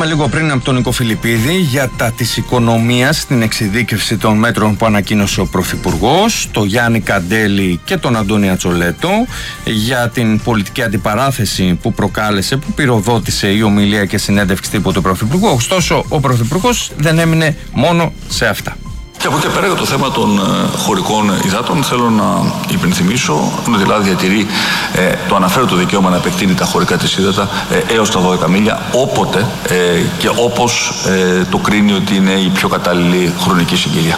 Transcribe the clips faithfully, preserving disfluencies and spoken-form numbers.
Ακούσαμε λίγο πριν από τον Νίκο Φιλιππίδη για τα της οικονομίας στην εξειδίκευση των μέτρων που ανακοίνωσε ο Πρωθυπουργός, το Γιάννη Καντέλη και τον Αντώνη Ατσολέτο, για την πολιτική αντιπαράθεση που προκάλεσε, που πυροδότησε η ομιλία και συνέντευξη τύπου του Πρωθυπουργού. Ωστόσο, ο Πρωθυπουργός δεν έμεινε μόνο σε αυτά. Και από εκεί πέρα για το θέμα των ε, χωρικών υδάτων θέλω να υπενθυμίσω ότι η Ελλάδα διατηρεί ε, το αναφέρετο δικαίωμα να επεκτείνει τα χωρικά της ύδατα ε, έως τα δώδεκα μίλια όποτε ε, και όπως ε, το κρίνει ότι είναι η πιο κατάλληλη χρονική συγκυρία.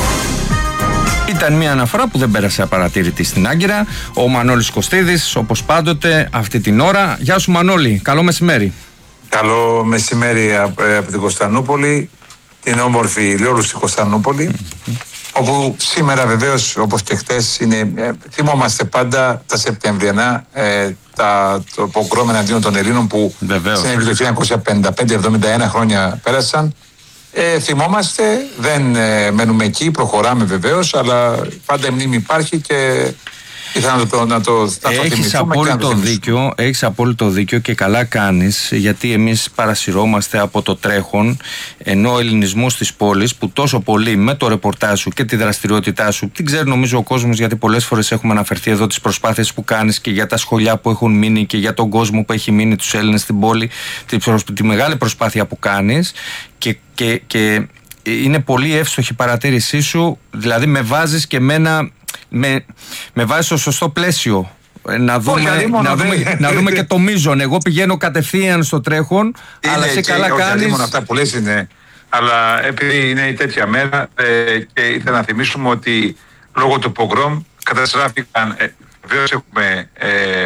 Ήταν μια αναφορά που δεν πέρασε απαρατήρητη στην Άγκυρα. Ο Μανώλης Κωστίδης, όπως πάντοτε αυτή την ώρα. Γεια σου Μανώλη, καλό μεσημέρι. Καλό μεσημέρι από την Κωνσταντινούπολη, την όμορφη ηλιόλουστη Κωνσταντινούπολη, mm-hmm. όπου σήμερα βεβαίως όπως και χτες είναι, ε, θυμόμαστε πάντα τα Σεπτεμβριανά, ε, τα, το πογκρόμ εναντίον των Ελλήνων που συνέβη το χίλια εννιακόσια πενήντα πέντε εβδομήντα ένα χρόνια πέρασαν. Ε, θυμόμαστε, δεν ε, μένουμε εκεί, προχωράμε βεβαίως, αλλά πάντα η μνήμη υπάρχει και ήθελα να το, να το, να το έχεις θυμηθούμε απόλυτο και να το δίκιο, έχεις απόλυτο δίκιο και καλά κάνεις, γιατί εμείς παρασυρώμαστε από το τρέχον, ενώ ο ελληνισμός της πόλης που τόσο πολύ με το ρεπορτάζ σου και τη δραστηριότητά σου την ξέρει νομίζω ο κόσμος, γιατί πολλές φορές έχουμε αναφερθεί εδώ τις προσπάθειες που κάνεις και για τα σχολιά που έχουν μείνει και για τον κόσμο που έχει μείνει, τους Έλληνες στην πόλη, τη, τη μεγάλη προσπάθεια που κάνεις και, και, και είναι πολύ εύστοχη η παρατήρησή σου, δηλαδή με βάζεις και μένα Με, με βάζει στο σωστό πλαίσιο. Να δούμε, όχι, να, δούμε, να δούμε και το μείζον. Εγώ πηγαίνω κατευθείαν στο τρέχον, είναι, αλλά σε καλά κάνεις. Όχι, αυτά που λες είναι. Αλλά επειδή είναι η τέτοια μέρα ε, και ήθελα να θυμίσουμε ότι λόγω του πογκρόμ καταστράφηκαν. Ε, Βεβαίως έχουμε ε,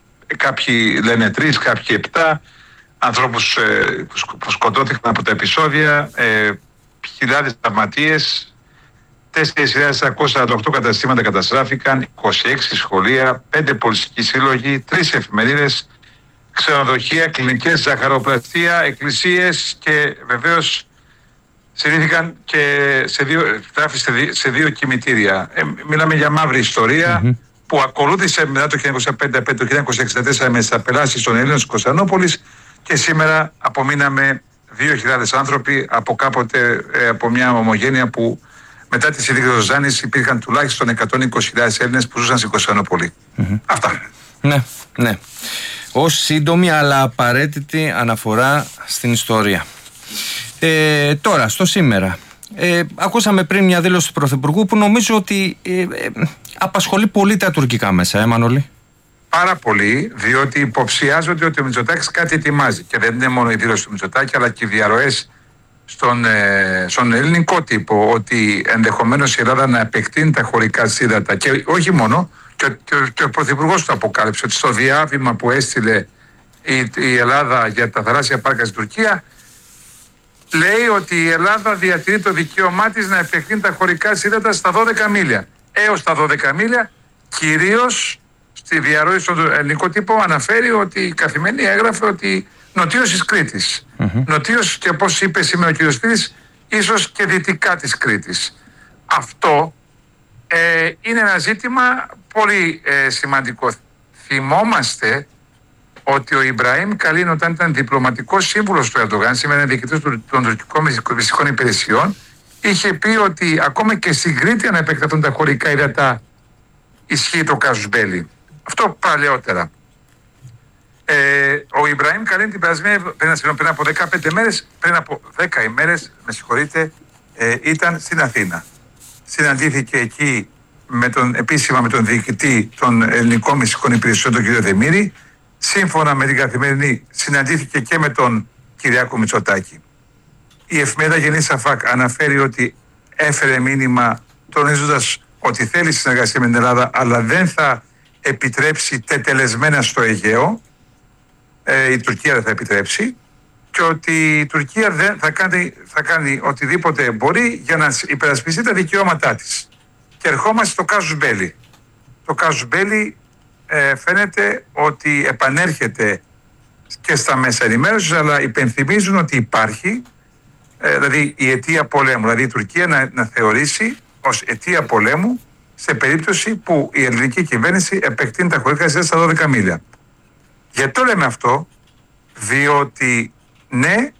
κάποιοι λένε τρεις, κάποιοι επτά ανθρώπους ε, που σκοτώθηκαν από τα επεισόδια, ε, χιλιάδες τραυματίες. τέσσερις χιλιάδες εξακόσια σαράντα οκτώ καταστήματα καταστράφηκαν, είκοσι έξι σχολεία, πέντε πολιτικοί σύλλογοι, τρεις εφημερίδες, ξενοδοχεία, κλινικές, ζαχαροπλαστεία, εκκλησίες και βεβαίως στηρίχθηκαν και σε δύο, σε δύο, σε δύο κημητήρια. Ε, μιλάμε για μαύρη ιστορία mm-hmm. που ακολούθησε μετά το χίλια εννιακόσια πενήντα πέντε, το χίλια εννιακόσια εξήντα τέσσερα με τις απελάσεις των Ελλήνων της Κωνσταντινούπολης και σήμερα απομείναμε δύο χιλιάδες άνθρωποι από κάποτε ε, από μια ομογένεια που μετά τη συνθήκη του Ζάνης υπήρχαν τουλάχιστον εκατόν είκοσι χιλιάδες Έλληνες που ζούσαν στην Κωνσταντινούπολη. Mm-hmm. Αυτά. Ναι, ναι. Ως σύντομη αλλά απαραίτητη αναφορά στην ιστορία. Ε, τώρα, στο σήμερα. Ε, ακούσαμε πριν μια δήλωση του Πρωθυπουργού που νομίζω ότι ε, ε, απασχολεί πολύ τα τουρκικά μέσα, ε, Μανώλη. Πάρα πολύ, διότι υποψιάζονται ότι ο Μητσοτάκης κάτι ετοιμάζει. Και δεν είναι μόνο η δήλωση του Μητσοτάκη, αλλά και οι διαρροές Στον, ε, στον ελληνικό τύπο ότι ενδεχομένως η Ελλάδα να επεκτείνει τα χωρικά σύδατα και όχι μόνο, και, και, και ο Πρωθυπουργός το αποκάλυψε ότι στο διάβημα που έστειλε η, η Ελλάδα για τα θαλάσσια πάρκα στην Τουρκία λέει ότι η Ελλάδα διατηρεί το δικαίωμά της να επεκτείνει τα χωρικά σύδατα στα δώδεκα μίλια. Έως τα δώδεκα μίλια, κυρίως στη διαρροή στον ελληνικό τύπο αναφέρει ότι η Καθημερινή έγραφε ότι νοτίως της Κρήτης. Mm-hmm. Νοτίως και όπως είπε σήμερα ο κ. Σπύρης, ίσως και δυτικά της Κρήτης. Αυτό ε, είναι ένα ζήτημα πολύ ε, σημαντικό. Θυμόμαστε ότι ο Ιμπραήμ Καλίν όταν ήταν διπλωματικός σύμβουλος του Ερντογάν, σήμερα είναι διοικητής των τουρκικών μυστικών υπηρεσιών, είχε πει ότι ακόμα και στην Κρήτη αν επεκταθούν τα χωρικά ύδατα ισχύει το κάζους μπέλι. Αυτό παλαιότερα. Ε, ο Ιμπραήμ Καλίν την περασμένη, πριν από δεκαπέντε μέρες, πριν από δέκα ημέρες, με συγχωρείτε, ε, ήταν στην Αθήνα. Συναντήθηκε εκεί με τον, επίσημα με τον διοικητή των ελληνικών μυστικών υπηρεσιών, τον κ. Δεμήρη. Σύμφωνα με την Καθημερινή, συναντήθηκε και με τον Κυριάκο Μητσοτάκη. Η εφημερίδα Γενή Σαφάκ αναφέρει ότι έφερε μήνυμα τονίζοντας ότι θέλει συνεργασία με την Ελλάδα, αλλά δεν θα επιτρέψει τετελεσμένα στο Αιγαίο. Ε, η Τουρκία δεν θα επιτρέψει και ότι η Τουρκία δεν θα κάνει, θα κάνει οτιδήποτε μπορεί για να υπερασπιστεί τα δικαιώματά της. Και ερχόμαστε στο κάζους μπέλι. Το κάζους μπέλι ε, φαίνεται ότι επανέρχεται και στα μέσα ενημέρωσης, αλλά υπενθυμίζουν ότι υπάρχει ε, δηλαδή η αιτία πολέμου, δηλαδή η Τουρκία να, να θεωρήσει ως αιτία πολέμου σε περίπτωση που η ελληνική κυβέρνηση επεκτείνει τα χωρικά σύδατα στα δώδεκα μίλια. Γιατί το λέμε αυτό? Διότι ναι,